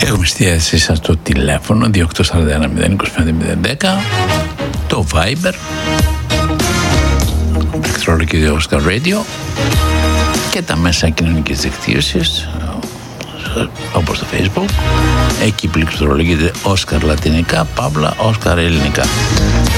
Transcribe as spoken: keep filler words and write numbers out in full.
Έχουμε στη διάθεσή σας το τηλέφωνο δύο οκτώ τέσσερα ένα μηδέν δύο πέντε μηδέν ένα μηδέν, το Viber, πληκτρολογική Oscar Radio και τα μέσα κοινωνικής δικτύωσης όπως το Facebook. Εκεί πληκτρολογείται Oscar λατινικά, παύλα Oscar ελληνικά.